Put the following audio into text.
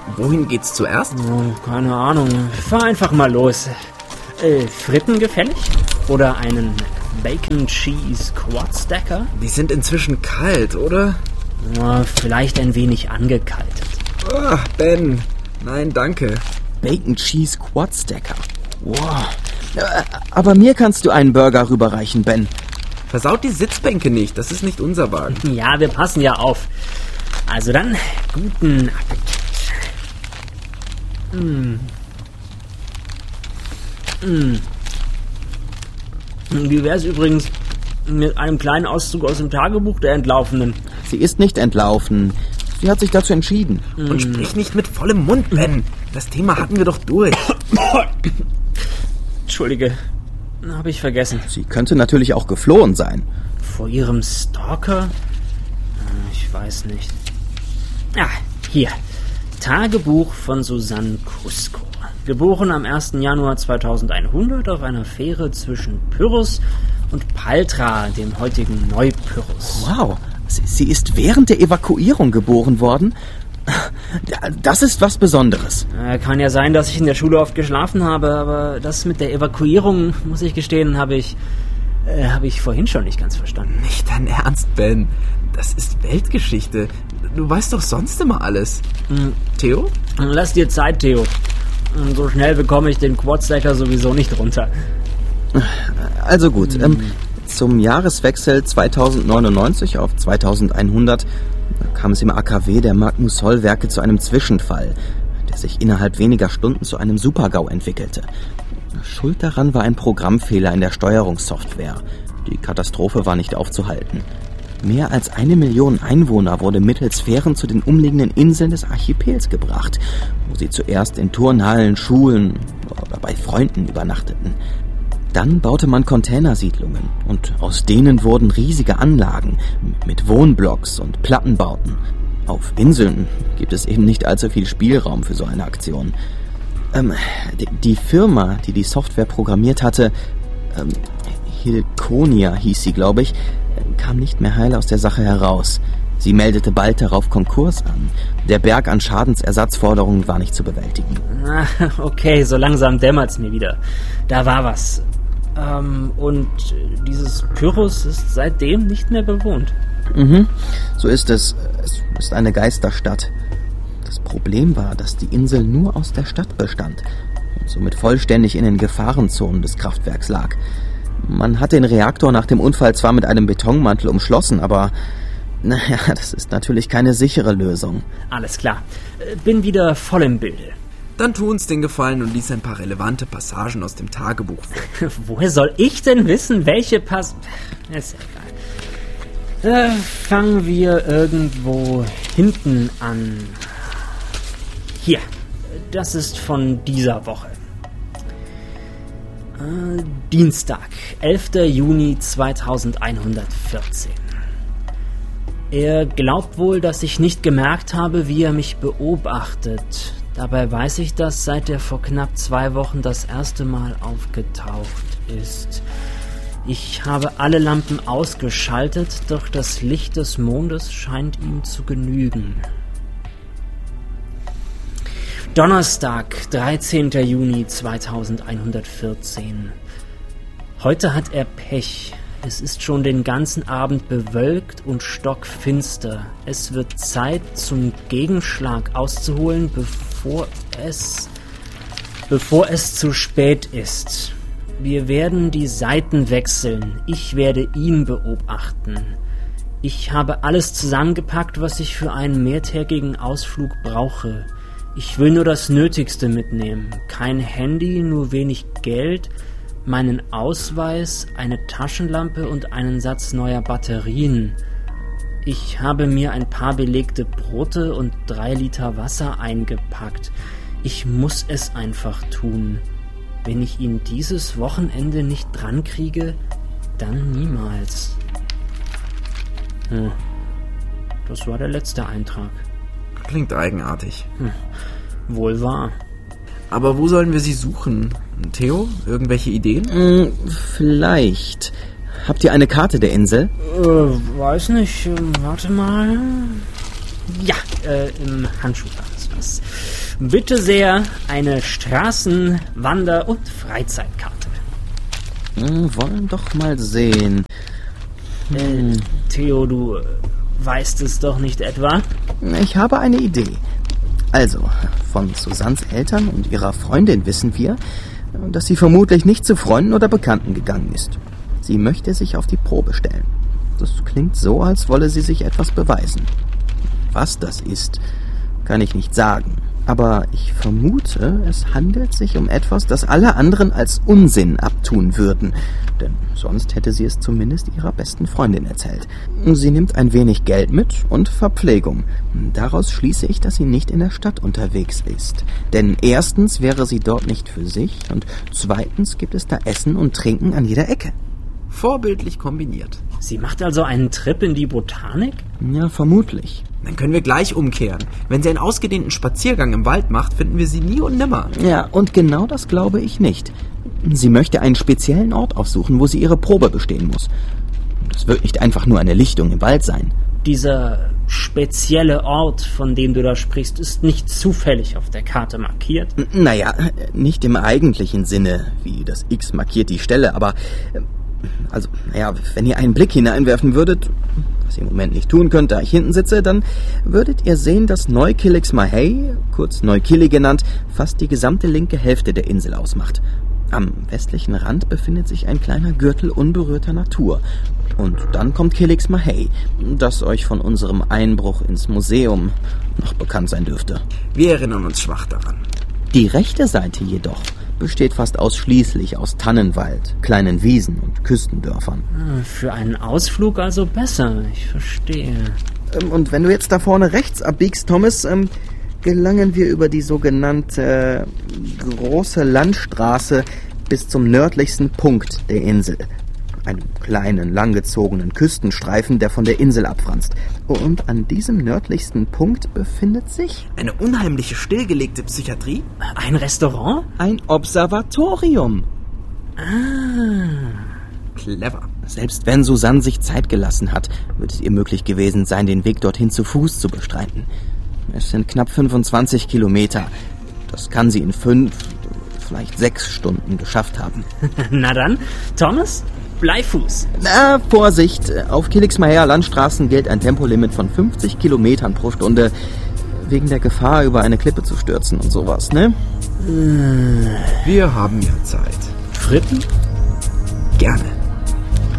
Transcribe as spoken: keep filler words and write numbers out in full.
wohin geht's zuerst? Oh, keine Ahnung. Fahr einfach mal los. Äh, Fritten gefällig? Oder einen Bacon Cheese Quad Stacker? Die sind inzwischen kalt, oder? Oh, vielleicht ein wenig angekaltet. Oh, Ben. Nein, danke. Bacon Cheese Quad Stacker. Wow. Aber mir kannst du einen Burger rüberreichen, Ben. Versaut die Sitzbänke nicht, das ist nicht unser Wagen. Ja, wir passen ja auf. Also dann, guten Appetit. Mm. Mm. Wie wär's übrigens mit einem kleinen Auszug aus dem Tagebuch der Entlaufenen? Sie ist nicht entlaufen. Sie hat sich dazu entschieden. Und sprich nicht mit vollem Mund, Ben. Das Thema hatten wir doch durch. Entschuldige, habe ich vergessen. Sie könnte natürlich auch geflohen sein. Vor ihrem Stalker? Ich weiß nicht. Ah, hier. Tagebuch von Susanne Cusco. Geboren am ersten Januar zweitausendeinhundert auf einer Fähre zwischen Pyrrhus und Paltra, dem heutigen Neupyrrhus. Wow, sie, sie ist während der Evakuierung geboren worden? Das ist was Besonderes. Äh, kann ja sein, dass ich in der Schule oft geschlafen habe, aber das mit der Evakuierung, muss ich gestehen, habe ich, äh, habe ich vorhin schon nicht ganz verstanden. Nicht dein Ernst, Ben. Das ist Weltgeschichte. Du weißt doch sonst immer alles. Hm. Theo? Lass dir Zeit, Theo. So schnell bekomme ich den Quadstacker sowieso nicht runter. Also gut, hm. ähm, zum Jahreswechsel zweitausendneunundneunzig auf zweitausendeinhundert kam es im A K W der Magnus-Zoll-Werke zu einem Zwischenfall, der sich innerhalb weniger Stunden zu einem Super-GAU entwickelte. Schuld daran war ein Programmfehler in der Steuerungssoftware. Die Katastrophe war nicht aufzuhalten. Mehr als eine Million Einwohner wurde mittels Fähren zu den umliegenden Inseln des Archipels gebracht, wo sie zuerst in Turnhallen, Schulen oder bei Freunden übernachteten. Dann baute man Containersiedlungen und aus denen wurden riesige Anlagen mit Wohnblocks und Plattenbauten. Auf Inseln gibt es eben nicht allzu viel Spielraum für so eine Aktion. Ähm, die, die Firma, die die Software programmiert hatte, ähm, Hilconia hieß sie, glaube ich, kam nicht mehr heil aus der Sache heraus. Sie meldete bald darauf Konkurs an. Der Berg an Schadensersatzforderungen war nicht zu bewältigen. Ah, okay, so langsam dämmert's mir wieder. Da war was. Ähm, und dieses Pyrrhus ist seitdem nicht mehr bewohnt. Mhm, so ist es. Es ist eine Geisterstadt. Das Problem war, dass die Insel nur aus der Stadt bestand und somit vollständig in den Gefahrenzonen des Kraftwerks lag. Man hat den Reaktor nach dem Unfall zwar mit einem Betonmantel umschlossen, aber naja, das ist natürlich keine sichere Lösung. Alles klar. Bin wieder voll im Bilde. Dann tu uns den Gefallen und lies ein paar relevante Passagen aus dem Tagebuch vor. Woher soll ich denn wissen, welche Pass... Ist ja egal. Äh, fangen wir irgendwo hinten an. Hier. Das ist von dieser Woche. Äh, Dienstag, elfter Juni zweitausendeinhundertvierzehn. Er glaubt wohl, dass ich nicht gemerkt habe, wie er mich beobachtet. Dabei weiß ich das, seit er vor knapp zwei Wochen das erste Mal aufgetaucht ist. Ich habe alle Lampen ausgeschaltet, doch das Licht des Mondes scheint ihm zu genügen. Donnerstag, dreizehnter Juni zweitausendeinhundertvierzehn. Heute hat er Pech. Es ist schon den ganzen Abend bewölkt und stockfinster. Es wird Zeit, zum Gegenschlag auszuholen, bevor es, bevor es zu spät ist. Wir werden die Seiten wechseln. Ich werde ihn beobachten. Ich habe alles zusammengepackt, was ich für einen mehrtägigen Ausflug brauche. Ich will nur das Nötigste mitnehmen. Kein Handy, nur wenig Geld, meinen Ausweis, eine Taschenlampe und einen Satz neuer Batterien. Ich habe mir ein paar belegte Brote und drei Liter Wasser eingepackt. Ich muss es einfach tun. Wenn ich ihn dieses Wochenende nicht drankriege, dann niemals. Hm. Das war der letzte Eintrag. Klingt eigenartig. Hm. Wohl wahr. Aber wo sollen wir sie suchen? Theo, irgendwelche Ideen? Hm, vielleicht. Habt ihr eine Karte der Insel? Äh, weiß nicht. Warte mal. Ja, äh, im Handschuhfach. ist das. Bitte sehr, eine Straßen-, Wander- und Freizeitkarte. Hm, wollen doch mal sehen. Hm. Äh, Theo, du weißt es doch nicht etwa? Ich habe eine Idee. Also, von Susannes Eltern und ihrer Freundin wissen wir, dass sie vermutlich nicht zu Freunden oder Bekannten gegangen ist. Sie möchte sich auf die Probe stellen. Das klingt so, als wolle sie sich etwas beweisen. Was das ist, kann ich nicht sagen. Aber ich vermute, es handelt sich um etwas, das alle anderen als Unsinn abtun würden. Denn sonst hätte sie es zumindest ihrer besten Freundin erzählt. Sie nimmt ein wenig Geld mit und Verpflegung. Daraus schließe ich, dass sie nicht in der Stadt unterwegs ist. Denn erstens wäre sie dort nicht für sich und zweitens gibt es da Essen und Trinken an jeder Ecke. Vorbildlich kombiniert. Sie macht also einen Trip in die Botanik? Ja, vermutlich. Dann können wir gleich umkehren. Wenn sie einen ausgedehnten Spaziergang im Wald macht, finden wir sie nie und nimmer. Ja, und genau das glaube ich nicht. Sie möchte einen speziellen Ort aufsuchen, wo sie ihre Probe bestehen muss. Das wird nicht einfach nur eine Lichtung im Wald sein. Dieser spezielle Ort, von dem du da sprichst, ist nicht zufällig auf der Karte markiert? N- naja, nicht im eigentlichen Sinne, wie das X markiert die Stelle, aber... Also, naja, wenn ihr einen Blick hineinwerfen würdet, was ihr im Moment nicht tun könnt, da ich hinten sitze, dann würdet ihr sehen, dass Neu-Kilix-Mahey, kurz Neu-Kili genannt, fast die gesamte linke Hälfte der Insel ausmacht. Am westlichen Rand befindet sich ein kleiner Gürtel unberührter Natur. Und dann kommt Kilix-Mahey, das euch von unserem Einbruch ins Museum noch bekannt sein dürfte. Wir erinnern uns schwach daran. Die rechte Seite jedoch besteht fast ausschließlich aus Tannenwald, kleinen Wiesen und Küstendörfern. Für einen Ausflug also besser, ich verstehe. Und wenn du jetzt da vorne rechts abbiegst, Thomas, ähm, gelangen wir über die sogenannte äh, große Landstraße bis zum nördlichsten Punkt der Insel. Einen kleinen, langgezogenen Küstenstreifen, der von der Insel abfranst. Und an diesem nördlichsten Punkt befindet sich... Eine unheimliche, stillgelegte Psychiatrie? Ein Restaurant? Ein Observatorium. Ah. Clever. Selbst wenn Susanne sich Zeit gelassen hat, wird es ihr möglich gewesen sein, den Weg dorthin zu Fuß zu bestreiten. Es sind knapp fünfundzwanzig Kilometer. Das kann sie in fünf, vielleicht sechs Stunden geschafft haben. Na dann, Thomas, Bleifuß. Na, Vorsicht! Auf Kilix-Mahey Landstraßen gilt ein Tempolimit von fünfzig Kilometern pro Stunde, wegen der Gefahr, über eine Klippe zu stürzen und sowas, ne? Wir haben ja Zeit. Fritten? Gerne.